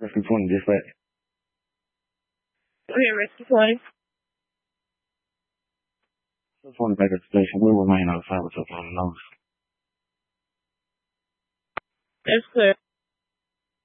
Rescue 20, dispatch. Okay, Rescue 20. Rescue 20 back at the station. We'll remain outside with your phone notice. That's clear.